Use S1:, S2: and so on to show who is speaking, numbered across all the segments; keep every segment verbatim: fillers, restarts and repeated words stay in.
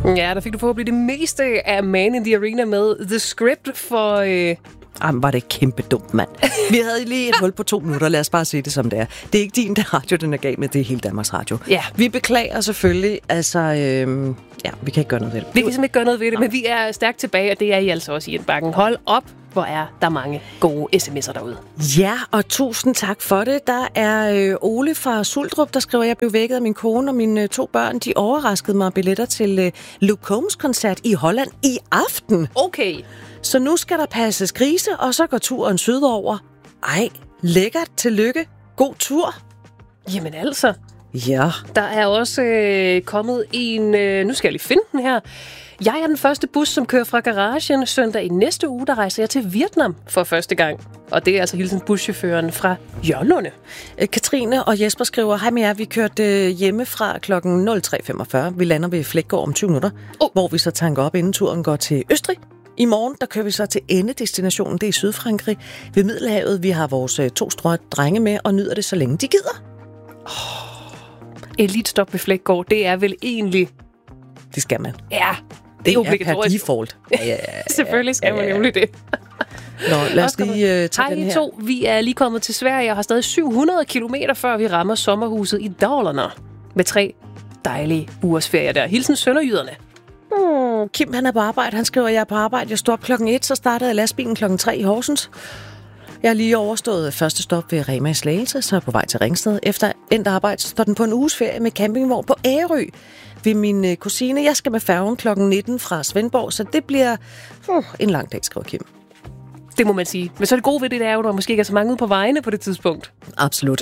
S1: Ja, der fik du forhåbentlig det meste af Man in the Arena med The Script for... Øh...
S2: Jamen, var det kæmpe dumt, mand. Vi havde lige et hul på to minutter. Lad os bare sige det, som det er. Det er ikke din der radio, den er gal med. Det er hele Danmarks Radio.
S1: Ja.
S2: Vi beklager selvfølgelig. Altså, øhm, ja, vi kan ikke gøre noget ved det.
S1: Vi kan simpelthen ikke gøre noget ved det, men vi er stærkt tilbage, og det er I altså også i en bakken. Hold op, hvor er der mange gode sms'er derude.
S2: Ja, og tusind tak for det. Der er øh, Ole fra Suldrup, der skriver, at jeg blev vækket af min kone og mine øh, to børn. De overraskede mig billetter til øh, Luke Combs koncert i Holland i aften.
S1: Okay.
S2: Så nu skal der passes grise, og så går turen sydover. Ej, lækkert. Tillykke. God tur.
S1: Jamen altså.
S2: Ja.
S1: Der er også øh, kommet en... Øh, nu skal jeg lige finde den her. Jeg er den første bus, som kører fra garagen. Søndag i næste uge, der rejser jeg til Vietnam for første gang. Og det er altså hilsen buschaufføren fra Jørlunde.
S2: Katrine og Jesper skriver, hej med jer, vi kørte hjemmefra klokken nul tre femogfyrre. Vi lander ved Flækgaard om tyve minutter, oh. hvor vi så tanker op, inden turen går til Østrig. I morgen, der kører vi så til endedestinationen, det er i Sydfrankrig, ved Middelhavet. Vi har vores to store drenge med og nyder det, så længe de gider.
S1: Oh. Elitstop ved Flækgaard, det er vel egentlig...
S2: Det skal man.
S1: Ja, det,
S2: det
S1: er obligatorisk.
S2: Per default.
S1: Ja, ja, ja, Selvfølgelig skal man nemlig det.
S2: Nå, lad os lige uh, tage
S1: Hej,
S2: den her.
S1: to. Vi er lige kommet til Sverige og har stadig syv hundrede kilometer, før vi rammer sommerhuset i Dalarna. Med tre dejlige ugers ferie der. Hilsen Sønderjyderne.
S2: Hmm, Kim, han er på arbejde. Han skriver, jeg er på arbejde. Jeg stod op klokken et, så startede lastbilen klokken tre i Horsens. Jeg har lige overstået første stop ved Rema i Slagelse, så er på vej til Ringsted. Efter endt arbejde, så står den på en uges ferie med campingvogn på Ærø ved min kusine. Jeg skal med færgen klokken nitten fra Svendborg, så det bliver uh, en lang dag, skriver Kim.
S1: Det må man sige. Men så er det gode ved det, der er jo, der måske ikke er så mange ude på vejene på det tidspunkt.
S2: Absolut.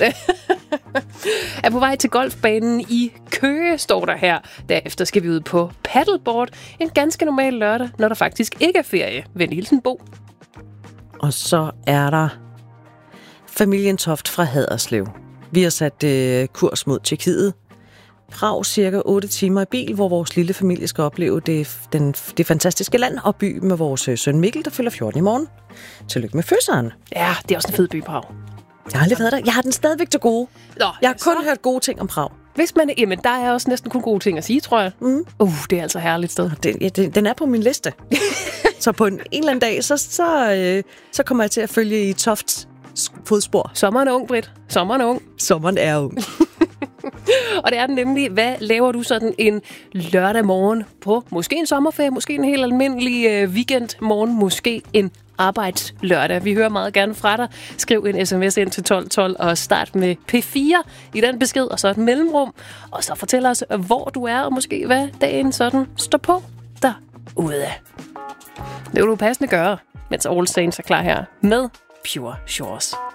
S1: Er på vej til golfbanen i Køge, står der her. Derefter skal vi ud på paddleboard. En ganske normal lørdag, når der faktisk ikke er ferie. Venlig hilsen, Bo.
S2: Og så er der familien Toft fra Haderslev. Vi har sat øh, kurs mod Tjekkiet. Prag cirka otte timer i bil, hvor vores lille familie skal opleve det, den, det fantastiske land og by med vores søn Mikkel, der fylder fjorten i morgen. Tillykke med fødselen.
S1: Ja, det er også en fed by, Prag.
S2: Jeg har aldrig været der. Jeg har den stadigvæk til gode.
S1: Nå,
S2: jeg har kun
S1: så...
S2: hørt gode ting om Prag.
S1: Hvis man, jamen, der er også næsten kun gode ting at sige, tror jeg. Mm. Uh, det er altså herligt sted.
S2: Den, ja, den, den er på min liste. Så på en, en eller anden dag, så, så, øh, så kommer jeg til at følge i Tofts fodspor.
S1: Sommeren er ung, Britt. Sommeren er ung.
S2: Sommeren er ung.
S1: Og det er den nemlig, hvad laver du sådan en lørdag morgen på måske en sommerferie, måske en helt almindelig øh, weekendmorgen, måske en arbejdslørdag. Vi hører meget gerne fra dig. Skriv en sms ind til tolv tolv og start med P fire i den besked, og så et mellemrum. Og så fortæl os, hvor du er, og måske hvad dagen sådan står på derude. Det vil du passende gøre, mens All Saints er klar her med Pure Shores.